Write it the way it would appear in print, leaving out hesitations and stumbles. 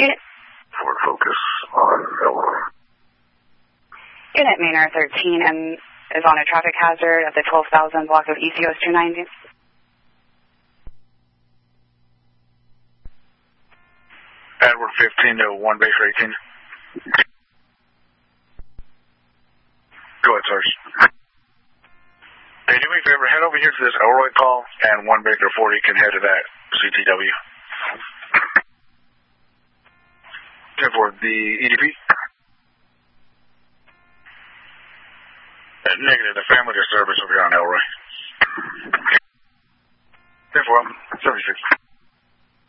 Unit. Ford Focus on Elroy. Unit Manor 13 and is on a traffic hazard at the 12,000 block of ECOS 290. Edward 15 to 1 Baker 18. Go ahead, Sarge. Hey, do me a favor, head over here to this Elroy call, and 1 Baker 40 can head to that CTW. For the EDP? Negative, the family disturbance over here on Elroy. 10-4, 76.